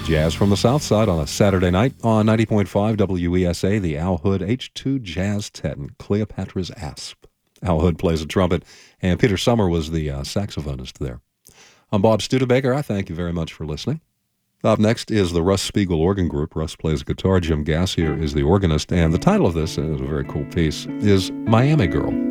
Jazz from the South Side on a Saturday night on 90.5 WESA, the Al Hood H2 Jazz Teton, Cleopatra's Asp. Al Hood plays the trumpet, and Peter Summer was the saxophonist there. I'm Bob Studebaker. I thank you very much for listening. Up next is the Russ Spiegel Organ Group. Russ plays guitar. Jim Gassier is the organist, and the title of this is a very cool piece, is Miami Girl.